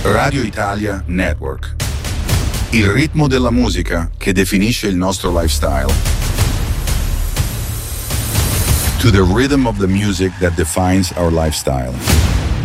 Radio Italia Network. Il ritmo della musica che definisce il nostro lifestyle. To the rhythm of the music that defines our lifestyle.